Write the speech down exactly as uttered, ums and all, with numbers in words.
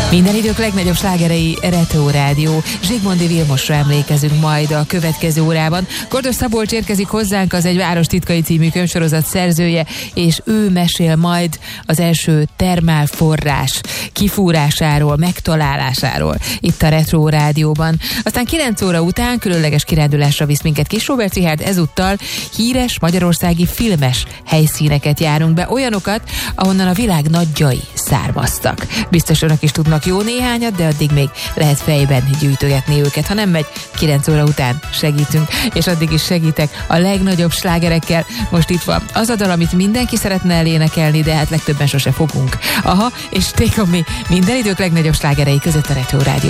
Minden idők legnagyobb slágerei Retro Rádió. Zsigmondy Vilmosra emlékezünk majd a következő órában. Kordos Szabolcs érkezik hozzánk, az Egy város titkai című könyvsorozat szerzője, és ő mesél majd az első termálforrás kifúrásáról, megtalálásáról itt a Retro Rádióban. Aztán kilenc óra után különleges kirándulásra visz minket Kis Róbert Richárd, ezúttal híres magyarországi filmes helyszíneket járunk be, olyanokat, ahonnan a világ nagyjai származtak. Biztos önök is tudnak jó néhányat, de addig még lehet fejben gyűjtögetni őket. Ha nem megy, kilenc óra után segítünk, és addig is segítek a legnagyobb slágerekkel. Most itt van az a dal, amit mindenki szeretne elénekelni, de hát legtöbben sose fogunk. Aha, és Take On Me, minden idők legnagyobb slágerei között a Retro Rádió.